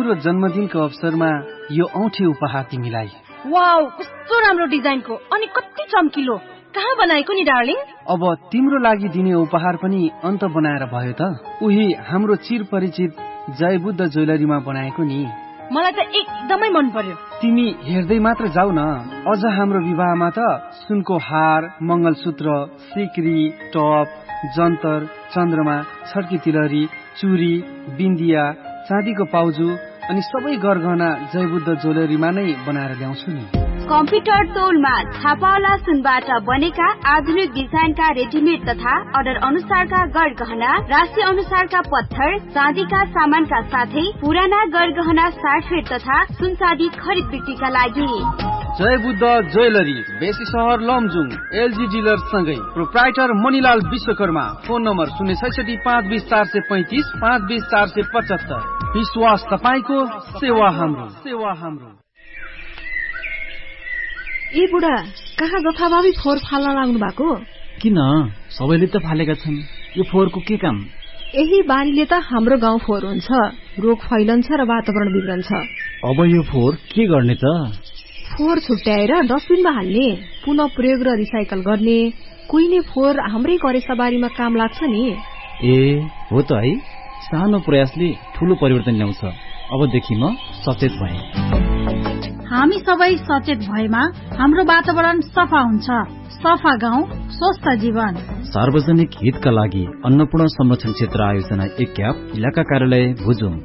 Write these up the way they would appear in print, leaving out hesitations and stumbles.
तिम्रो जन्मदिनको अवसरमा यो औँठी उपहार तिमीलाई। वाउ, कस्तो राम्रो डिजाइनको अनि कति चम्किलो। कहाँ बनाएको नि डार्लिङ? अब तिम्रो लागि दिने उपहार पनि अन्त बनाएर भयो त। उही हाम्रो चिरपरिचित जयबुद्ध ज्वेलरीमा बनाएको नि। मलाई त एकदमै मन पर्यो। तिमी हेर्दै मात्र जाऊ न। अझ हाम्रो विवाहमा त सुनको हार, मंगलसूत्र, सिक्री, टप, जन्तर, चन्द्रमा, छड्की तिलहरी, चुरी, बिन्दिया, चाँदीको पाउजु अनि सबै गरगहना जयबुद्ध ज्वेलरीमा नै बनाएर ल्याउँछु नि। कम्प्युटर तौलमा छापावाला सुनबाट बनेका आधुनिक डिजाइनका रेडिमेड तथा अर्डर अनुसारका गरगहना, राशि अनुसारका पत्थर, चाँदीका सामानका साथै पुराना गरगहना सार्टफेट तथा सुनचाँदी खरिद बिक्रीका लागि जयबुद्ध ज्वेलरी, बेसी सहर लमजुङ, एलजी डिलर सँगै proprietor Manilal Vishwakarma. Phone number 066 520 435 520 475। विश्वास तपाईको, सेवा हाम्रो। ए बुढा, कहाँ जथाभावी फोहोर फाल्न लाग्नु भएको? किन? सबैले त फालेका छन्, यो फोहोरको के काम? यही बानीले त हाम्रो गाउँ फोहोर हुन्छ, रोग फैलन्छ र वातावरण बिग्रन्छ। अब यो फोहोर के गर्ने त? फोहोर छुट्याएर डस्टबिनमा हाल्ने, पुनः प्रयोग र रिसाइकल गर्ने। कुहिने फोहोर हाम्रै करेसाबारीमा काम लाग्छ नि। ए हो त है, सानो प्रयासले ठूलो परिवर्तन ल्याउँछ। अबदेखि म सचेत भएँ। हामी सबै सचेत भएमा हाम्रो वातावरण सफा हुन्छ। सफा गाउँ, स्वस्थ जीवन। सार्वजनिक हितका लागि अन्नपूर्ण संरक्षण क्षेत्र आयोजना एक्याप, इलाका कार्यालय भुजुङ।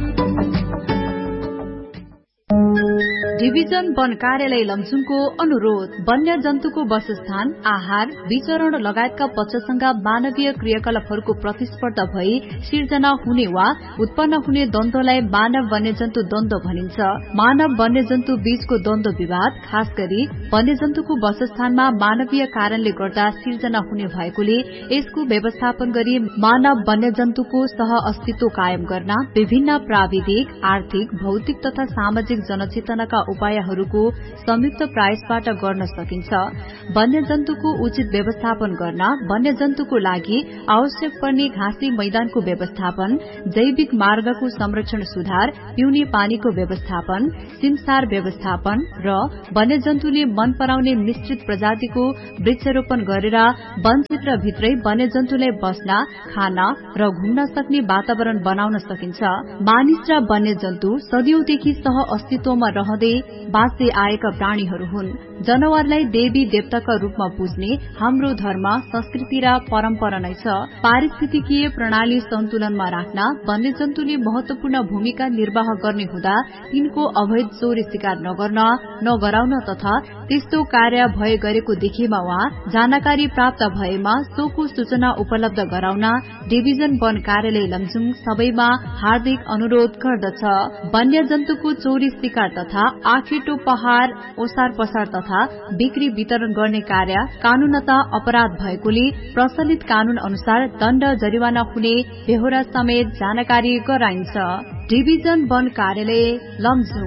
डिभिजन वन कार्यालय लमजुङको अनुरोध। वन्य जन्तुको वासस्थान, आहार, विचरण लगायतका पक्षसँग मानवीय क्रियाकलापहरूको प्रतिस्पर्धा भई सिर्जना हुने वा उत्पन्न हुने द्वन्द्वलाई मानव वन्यजन्तु द्वन्द्व भनिन्छ। मानव वन्यजन्तु बीचको द्वन्द्व विवाद खास गरी वन्यजन्तुको वासस्थानमा मानवीय कारणले गर्दा सिर्जना हुने भएकोले यसको व्यवस्थापन गरी मानव वन्यजन्तुको सह अस्तित्व कायम गर्न विभिन्न प्राविधिक, आर्थिक, भौतिक तथा सामाजिक जनचेतनाका उपायहरूको संयुक्त प्रयासबाट गर्न सकिन्छ। वन्यजन्तुको उचित व्यवस्थापन गर्न वन्यजन्तुको लागि आवश्यक पर्ने घाँसे मैदानको व्यवस्थापन, जैविक मार्गको संरक्षण सुधार, पिउने पानीको व्यवस्थापन, सिमसार व्यवस्थापन र वन्यजन्तुले मन पराउने मिश्रित प्रजातिको वृक्षारोपण गरेर वन क्षेत्रभित्रै वन्यजन्तुलाई बस्न, खान र घुम्न सक्ने वातावरण बनाउन सकिन्छ। मानिस र वन्यजन्तु सदियौंदेखि सह अस्तित्वमा रहँदै बाँच्दै आएका प्राणीहरू हुन्। जनावरलाई देवी देवताका रूपमा पुज्ने हाम्रो धर्म, संस्कृति र परम्परा नै छ। पारिस्थितिकीय प्रणाली सन्तुलनमा राख्न वन्यजन्तुले महत्वपूर्ण भूमिका निर्वाह गर्ने हुँदा तिनको अवैध चोरी शिकार नगर्न, नगराउन तथा त्यस्तो कार्य भए गरेको देखेमा वा जानकारी प्राप्त भएमा सोको सूचना उपलब्ध गराउन डिभिजन वन कार्यालय लमजुङ सबैमा हार्दिक अनुरोध गर्दछ। वन्यजन्तुको चोरी शिकार तथा आखेटो पहाड़, ओसार पसार तथा बिक्री वितरण गर्ने कार्य कानूनतः अपराध भएकोले प्रचलित कानून अनुसार दण्ड जरिवाना हुने बेहोरा समेत जानकारी गराइन्छ। डिभिजन वन कार्यालय लमजुङ।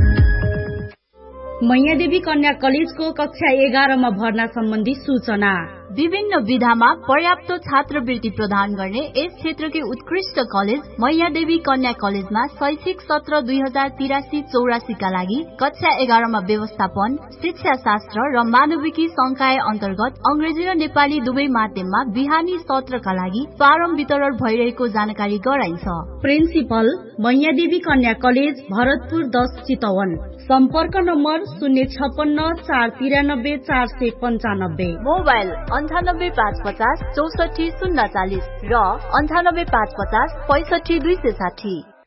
मैयादेवी कन्या कलेजको कक्षा 11 मा भर्ना सम्बन्धी सूचना। विभिन्न विधामा पर्याप्त छात्रवृत्ति प्रदान गर्ने यस क्षेत्रकै उत्कृष्ट कलेज मैयादेवी कन्या कलेजमा शैक्षिक सत्र 2083-84 का लागि कक्षा 11 मा व्यवस्थापन, शिक्षा शास्त्र र मानविकी संकाय अन्तर्गत अंग्रेजी र नेपाली दुवै माध्यममा बिहानी सत्रका लागि फारम वितरण भइरहेको जानकारी गराइन्छ। प्रिन्सिपल मैयादेवी कन्या कलेज, भरतपुर 10 चितवन। सम्पर्क नम्बर 056 493 495। मोबाइल 98 550 64 040 र 98 550 65 260।